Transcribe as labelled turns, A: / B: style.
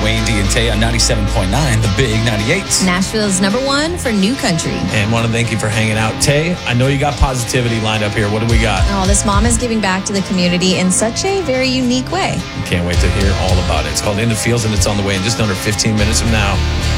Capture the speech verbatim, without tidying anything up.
A: Wayne D and Tay on ninety-seven point nine, the big ninety-eight.
B: Nashville's number one for new country.
C: And want to thank you for hanging out. Tay, I know you got positivity lined up here. What do we got?
B: Oh, this mom is giving back to the community in such a very unique way.
C: Can't wait to hear all about it. It's called In the Fields, and it's on the way in just under fifteen minutes from now.